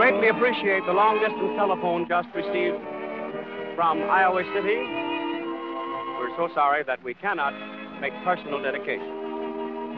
greatly appreciate the long-distance telephone just received from Iowa City. We're so sorry that we cannot make personal dedications.